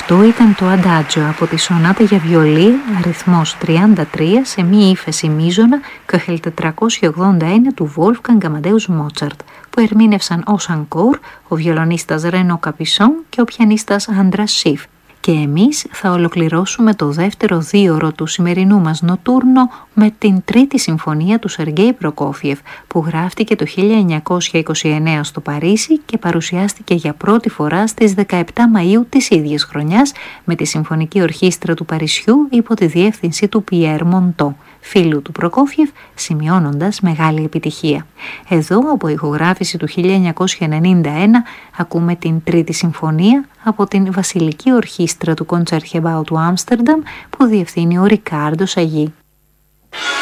Αυτό ήταν το Αντάτζο από τη σονάτα για βιολί, αριθμός 33, σε μία ύφεση μείζωνα, Köchel 481 του Wolfgang Amadeus Mozart, που ερμήνευσαν ως ανκόρ ο βιολονίστας Ρένο Καπισόν και ο πιανίστας Άντρας Σιφ. Και εμείς θα ολοκληρώσουμε το δεύτερο δίωρο του σημερινού μας νοτούρνο με την τρίτη συμφωνία του Σεργέη Προκόφιεφ, που γράφτηκε το 1929 στο Παρίσι και παρουσιάστηκε για πρώτη φορά στις 17 Μαΐου της ίδιας χρονιάς με τη Συμφωνική Ορχήστρα του Παρισιού υπό τη διεύθυνση του Πιέρ Μοντό, φίλου του Προκόφιεφ, σημειώνοντας μεγάλη επιτυχία. Εδώ, από ηχογράφηση του 1991, ακούμε την τρίτη συμφωνία από την Βασιλική Ορχήστρα του Concertgebouw του Άμστερνταμ, που διευθύνει ο Ρικάρντο Σαγί.